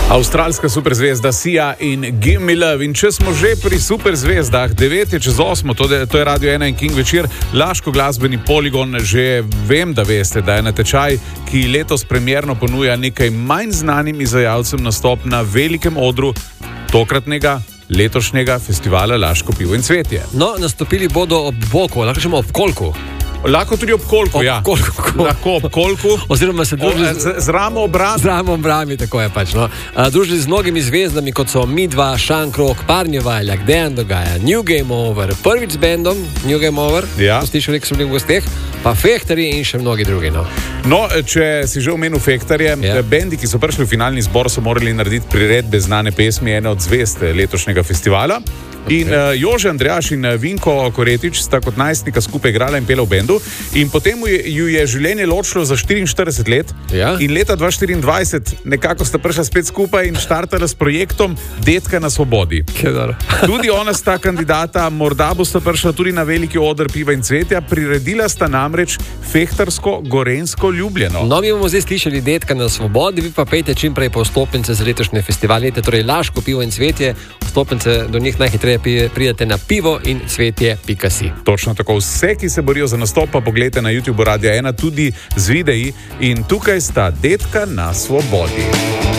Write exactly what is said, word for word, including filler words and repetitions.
Avstralska superzvezda Sia in Give Me Love. In če smo že pri superzvezdah, devet je čez osmo, to, de, to je Radio ena in King večer, Laško glasbeni poligon. Že vem, da veste, da je natečaj, ki letos premierno ponuja nekaj manj znanim izvajalcem nastop na velikem odru tokratnega letošnjega festivala Laško pivo in cvetje. No, nastopili bodo ob boku, lahko rečemo ob kolku. Lahko tudi ob kolku, ob ja. Kolku. Lahko ob kolku. Oziroma se družili z, z ramo obrami. Z ramo obrami, tako je pač. No. Uh, družili z mnogimi zvezdami, kot so Midva, Šankrok, Parnjevaljak, Dejan Dogaja, New Game Over, prvič z bandom New Game Over, ja. Slišali, ko so bili v gosteh, pa Fehtarji in še mnogi drugi. No, no če si že omenil Fehtarje, ja. Bendi, ki so prišli v finalni zbor, so morali narediti priredbe znane pesmi ene od zvezd letošnjega festivala. Okay. In uh, Jože Andrejaš in Vinko Koretič sta kot najstnika skupaj igrala in pela v bendu. In potem ju je življenje ločilo za štiriinštirideset let. Ja. In leta dva tisoč štiriindvajset nekako sta prišla spet skupaj in štartala s projektom Detka na svobodi. Tudi ona sta kandidata, morda bosta prišla tudi na veliki oder piva in cvetja. Priredila sta namreč Fehtarsko-Gorenjsko Ljubljeno. No, mi bomo zdaj slišali Detka na svobodi, vi pa pejte čim prej po vstopnice za letošnje festivalete, torej Laško pivo in cvetje. Vstopnice do njih najhitreje pridete na pivo in cvetje pika si. Točno tako. Vse, ki se borijo za nastop, pa pogledajte na YouTube Radia ena tudi z videi. In tukaj sta Detka na svobodi.